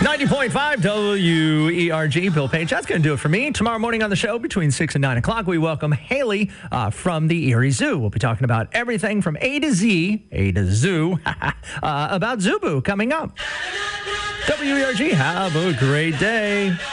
90.5 WERG, Bill Page. That's going to do it for me. Tomorrow morning on the show between 6 and 9 o'clock, we welcome Haley from the Erie Zoo. We'll be talking about everything from A to Z, A to Zoo, about Zubu coming up. WERG, have a great day.